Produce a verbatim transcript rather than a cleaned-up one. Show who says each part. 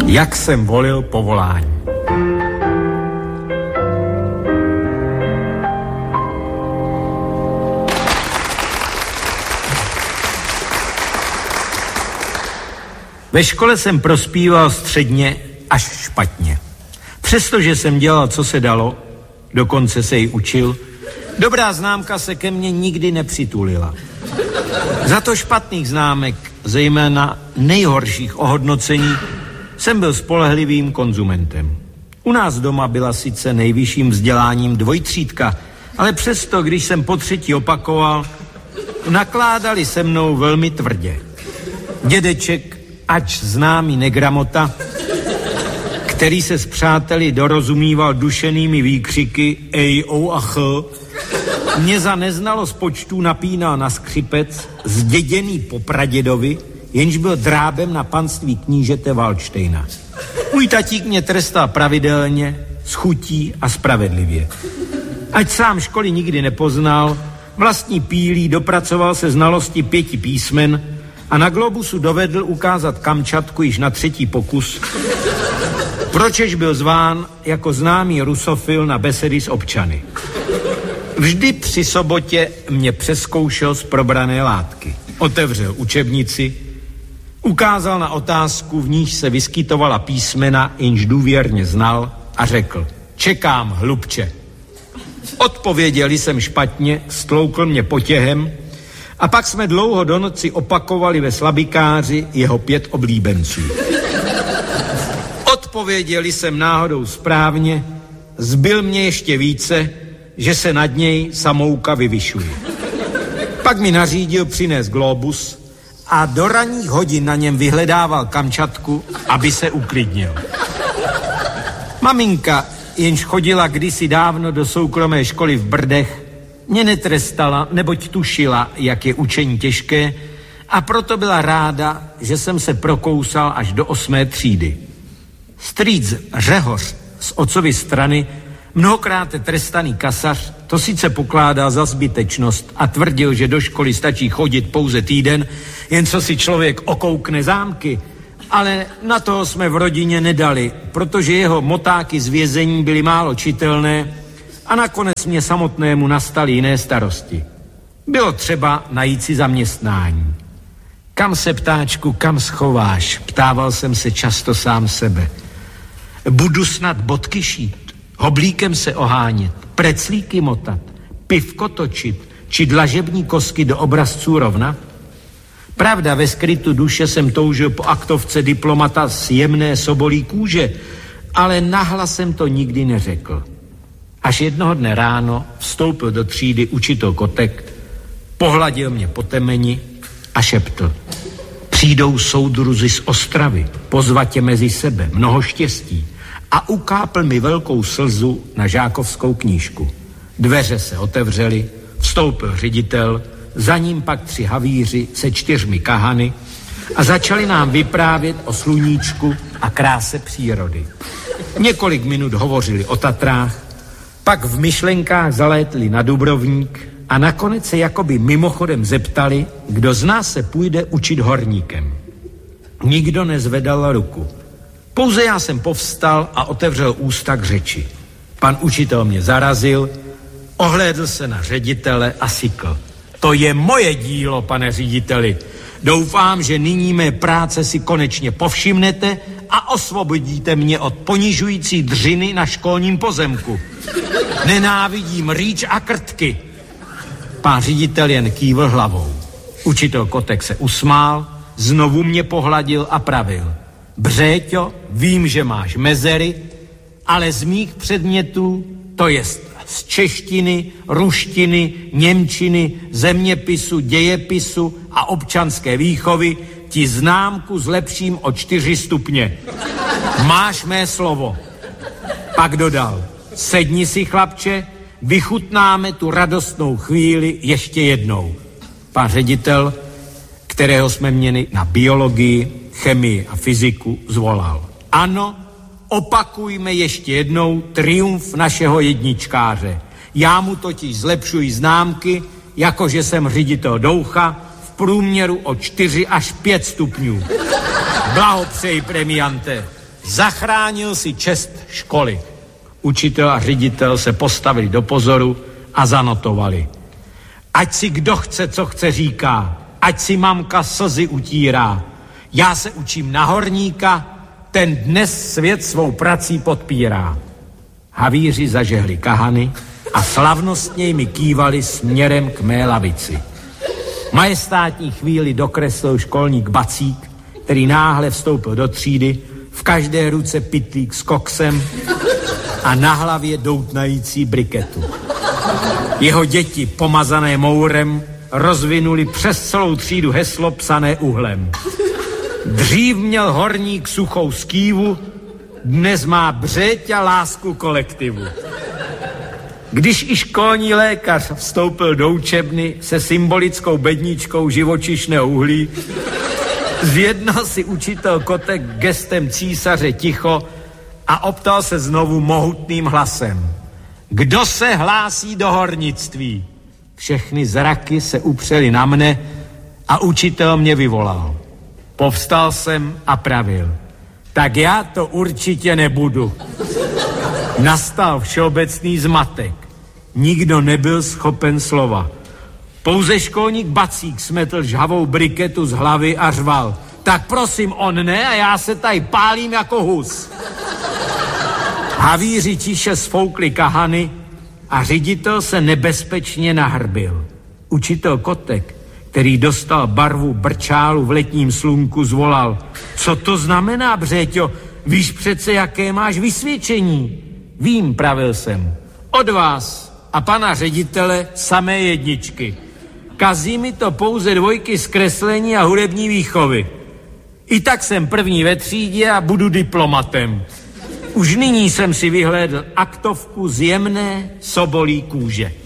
Speaker 1: Jak jsem volil povolání. Ve škole jsem prospíval středně až špatně. Přestože jsem dělal, co se dalo, dokonce se jí učil, dobrá známka se ke mně nikdy nepřitulila. Za to špatných známek, zejména nejhorších ohodnocení, jsem byl spolehlivým konzumentem. U nás doma byla sice nejvyšším vzděláním dvojtřídka, ale přesto, když jsem po třetí opakoval, nakládali se mnou velmi tvrdě. Dědeček, ač známý negramota, který se s přáteli dorozumíval dušenými výkřiky ej, ou a ch, mě za neznalost počtů napínal na skřipec zděděný po pradědovi, jenž byl drábem na panství knížete Valdštejna. Můj tatík mě trestal pravidelně, s chutí a spravedlivě. Ať sám školy nikdy nepoznal, vlastní pílí dopracoval se znalosti pěti písmen a na globusu dovedl ukázat Kamčatku již na třetí pokus, pročež byl zván jako známý rusofil na besedy s občany. Vždy při sobotě mě přezkoušel z probrané látky. Otevřel učebnici, ukázal na otázku, v níž se vyskytovala písmena, jenž důvěrně znal, a řekl: čekám, hlubče. Odpověděl jsem špatně, stloukl mě potěhem a pak jsme dlouho do noci opakovali ve slabikáři jeho pět oblíbenců. Odpověděl jsem náhodou správně, zbyl mě ještě více, že se nad něj samouka vyvyšuje. Pak mi nařídil přinést globus a do ranních hodin na něm vyhledával Kamčatku, aby se uklidnil. Maminka, jenž chodila kdysi dávno do soukromé školy v Brdech, mě netrestala, neboť tušila, jak je učení těžké, a proto byla ráda, že jsem se prokousal až do osmé třídy. Strýc Řehoř z otcovy strany, mnohokrát trestaný kasař, to sice pokládal za zbytečnost a tvrdil, že do školy stačí chodit pouze týden, jen co si člověk okoukne zámky, ale na toho jsme v rodině nedali, protože jeho motáky z vězení byly málo čitelné a nakonec mě samotnému nastaly jiné starosti. Bylo třeba najít si zaměstnání. Kam se, ptáčku, kam schováš? Ptával jsem se často sám sebe. Budu snad bodky šít, hoblíkem se ohánět, preclíky motat, pivko točit, či dlažební kosky do obrazců rovnat? Pravda, ve skrytu duše jsem toužil po aktovce diplomata z jemné sobolí kůže, ale nahlas jsem to nikdy neřekl. Až jednoho dne ráno vstoupil do třídy učitel Kotek, pohladil mě po temeni a šeptl: přijdou soudruzi z Ostravy, pozvat tě mezi sebe, mnoho štěstí, a ukápl mi velkou slzu na žákovskou knížku. Dveře se otevřely, vstoupil ředitel, za ním pak tři havíři se čtyřmi kahany a začali nám vyprávět o sluníčku a kráse přírody. Několik minut hovořili o Tatrách, pak v myšlenkách zalétli na Dubrovník a nakonec se jakoby mimochodem zeptali, kdo z nás se půjde učit horníkem. Nikdo nezvedal ruku. Pouze já jsem povstal a otevřel ústa k řeči. Pan učitel mě zarazil, ohlédl se na ředitele a sykl: to je moje dílo, pane řediteli. Doufám, že nyní mé práce si konečně povšimnete a osvobodíte mě od ponižující dřiny na školním pozemku. Nenávidím rýč a krtky. Pán ředitel jen kývl hlavou. Učitel Kotek se usmál, znovu mě pohladil a pravil: Břéťo, vím, že máš mezery, ale z mých předmětů, to jest z češtiny, ruštiny, němčiny, zeměpisu, dějepisu a občanské výchovy, ti známku zlepším o čtyři stupně. Máš mé slovo. Pak dodal: sedni si, chlapče, vychutnáme tu radostnou chvíli ještě jednou. Pan ředitel, kterého jsme měli na biologii, chemii a fyziku, zvolal: ano, opakujme ještě jednou triumf našeho jedničkáře. Já mu totiž zlepšuji známky, jakože jsem ředitel Doucha, v průměru o čtyři až pět stupňů. Blahopřeji, premiante. Zachránil si čest školy. Učitel a ředitel se postavili do pozoru a zanotovali. Ať si kdo chce, co chce říká, ať si mamka slzy utírá. Já se učím na horníka, ten dnes svět svou prací podpírá. Havíři zažehli kahany a slavnostně jimi kývali směrem k mé lavici. Majestátní chvíli dokreslil školník Bacík, který náhle vstoupil do třídy, v každé ruce pytlík s koksem a na hlavě doutnající briketu. Jeho děti, pomazané mourem, rozvinuli přes celou třídu heslo psané uhlem. Dřív měl horník suchou skývu, dnes má břeť a lásku kolektivu. Když i školní lékař vstoupil do učebny se symbolickou bedničkou živočišného uhlí, zjednal si učitel Kotek gestem císaře ticho a optal se znovu mohutným hlasem. Kdo se hlásí do hornictví? Všechny zraky se upřely na mne a učitel mě vyvolal. Povstal jsem a pravil. Tak já to určitě nebudu. Nastal všeobecný zmatek. Nikdo nebyl schopen slova. Pouze školník Bacík smetl žhavou briketu z hlavy a řval. Tak prosím, on ne a já se tady pálím jako hus. Havíři tiše sfoukli kahany a ředitel se nebezpečně nahrbil. Učitel Kotek, který dostal barvu brčálu v letním slunku, zvolal. Co to znamená, Břeťo? Víš přece, jaké máš vysvědčení? Vím, pravil jsem. Od vás a pana ředitele samé jedničky. Kazí mi to pouze dvojky z kreslení a hudební výchovy. I tak jsem první ve třídě a budu diplomatem. Už nyní jsem si vyhlédl aktovku z jemné sobolí kůže.